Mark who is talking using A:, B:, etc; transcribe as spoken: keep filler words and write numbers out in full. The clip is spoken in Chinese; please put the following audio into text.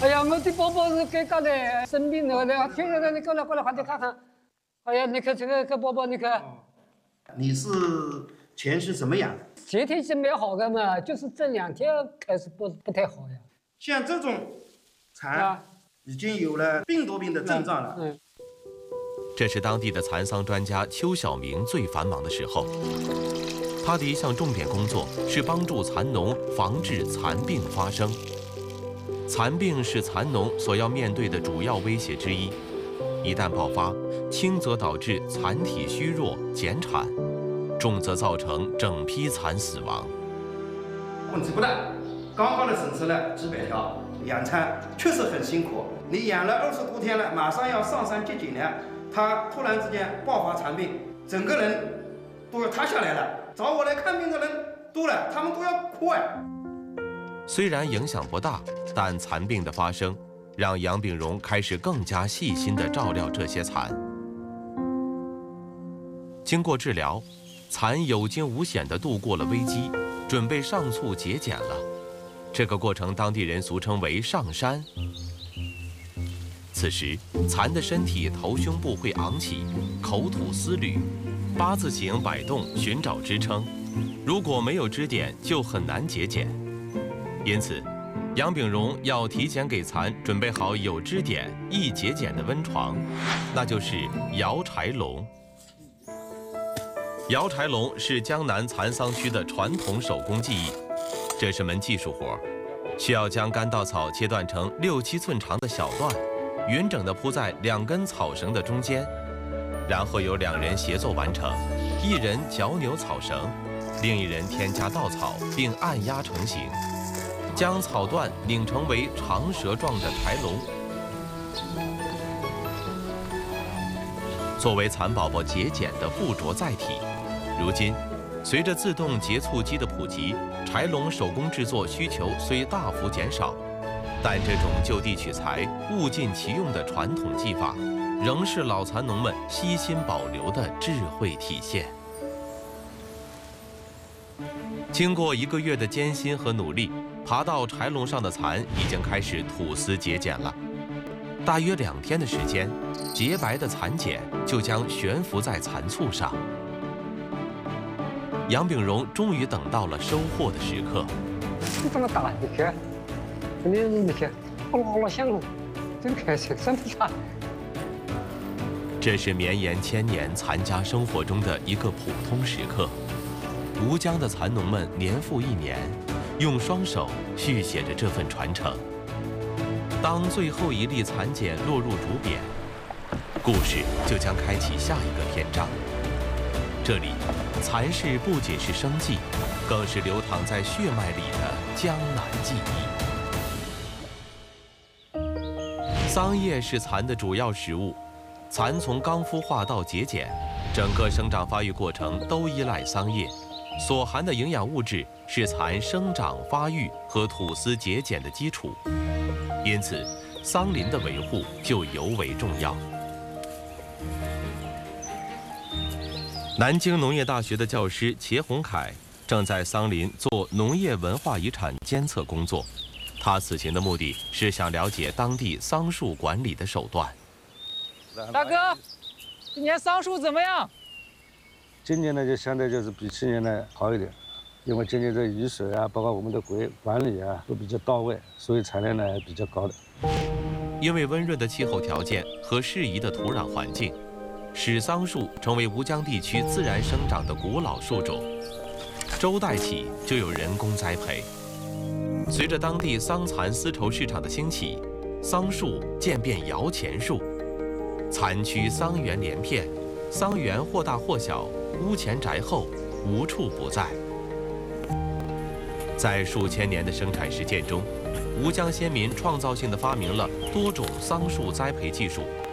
A: 哎呀，我的宝宝是给搞的，生病了，那现在你过来过来，快点看看。哎呀，你看这个这宝宝，你看。
B: 你是钱是怎么养的？
A: 前天是蛮好的嘛，就是这两天开始不不太好呀。
B: 像这种蚕、
A: 啊、
B: 已经有了病毒病的症状了。
A: 嗯。嗯，
C: 这是当地的蚕桑专家邱晓明最繁忙的时候。他的一项重点工作是帮助蚕农防治蚕病发生。蚕病是蚕农所要面对的主要威胁之一，一旦爆发，轻则导致蚕体虚弱减产，重则造成整批蚕死亡。
B: 问题不大，刚刚的省吃了几百条。养蚕确实很辛苦，你养了二十多天了，马上要上山接紧了，它突然之间爆发蚕病，整个人都要塌下来了。找我来看病的人多了，他们都要哭啊。
C: 虽然影响不大，但蚕病的发生让杨炳荣开始更加细心地照料这些蚕。经过治疗，蚕有惊无险地度过了危机，准备上簇结茧了。这个过程当地人俗称为上山。此时，蚕的身体头胸部会昂起，口吐丝缕，八字形摆动寻找支撑。如果没有支点，就很难结茧。因此，杨炳荣要提前给蚕准备好有支点、易结茧的温床，那就是摇柴笼。摇柴笼是江南蚕桑区的传统手工技艺，这是门技术活，需要将干稻草切断成六七寸长的小段，匀整地铺在两根草绳的中间，然后由两人协作完成，一人绞扭草绳，另一人添加稻草并按压成型。将草段拧成为长蛇状的柴笼，作为蚕宝宝结茧的附着载体。如今，随着自动结簇机的普及，柴笼手工制作需求虽大幅减少，但这种就地取材、物尽其用的传统技法，仍是老蚕农们悉心保留的智慧体现。经过一个月的艰辛和努力，爬到柴笼上的蚕已经开始吐丝结茧了。大约两天的时间，洁白的蚕茧就将悬浮在蚕簇上。杨炳荣终于等到了收获的时刻。
A: 这么大，你看，肯定你看，好了好了香了，真开心，真不差。
C: 这是绵延千年蚕家生活中的一个普通时刻。吴江的蚕农们年复一年，用双手续写着这份传承。当最后一粒蚕茧落入竹匾，故事就将开启下一个篇章。这里，蚕事不仅是生计，更是流淌在血脉里的江南记忆。桑叶是蚕的主要食物，蚕从刚孵化到结茧，整个生长发育过程都依赖桑叶。所含的营养物质是蚕生长发育和吐丝结茧的基础，因此桑林的维护就尤为重要。南京农业大学的教师钱洪凯正在桑林做农业文化遗产监测工作，他此行的目的是想了解当地桑树管理的手段。
D: 大哥，今年桑树怎么样？
E: 今年呢，就相对就是比去年呢好一点，因为今年的雨水啊，包括我们的管管理啊，都比较到位，所以产量呢比较高的。
C: 因为温润的气候条件和适宜的土壤环境，使桑树成为吴江地区自然生长的古老树种。周代起就有人工栽培。随着当地桑蚕丝绸市场的兴起，桑树渐变摇钱树，蚕区桑园连片，桑园或大或小，屋前宅后，无处不在。在数千年的生产实践中，吴江先民创造性地发明了多种桑树栽培技术，